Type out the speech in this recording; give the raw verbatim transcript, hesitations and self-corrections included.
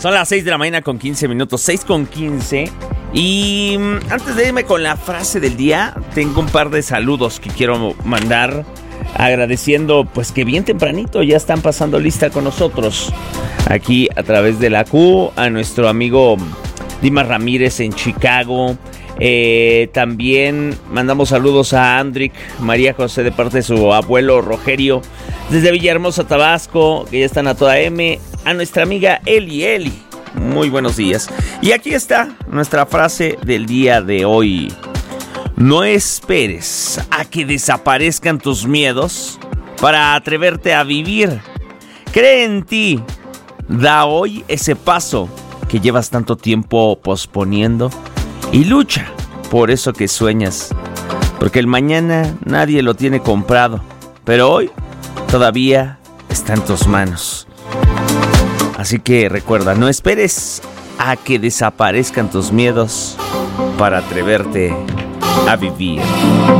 Son las seis de la mañana con quince minutos, seis con quince. Y antes de irme con la frase del día, tengo un par de saludos que quiero mandar, agradeciendo pues que bien tempranito ya están pasando lista con nosotros aquí a través de la Q, a nuestro amigo Dimas Ramírez en Chicago. Eh, también mandamos saludos a Andrick María José de parte de su abuelo Rogerio desde Villahermosa, Tabasco, que ya están a toda M. A nuestra amiga Eli Eli, muy buenos días. Y aquí está nuestra frase del día de hoy: no esperes a que desaparezcan tus miedos para atreverte a vivir. Cree en ti, da hoy ese paso que llevas tanto tiempo posponiendo y lucha por eso que sueñas, porque el mañana nadie lo tiene comprado, pero hoy todavía está en tus manos. Así que recuerda, no esperes a que desaparezcan tus miedos para atreverte a vivir.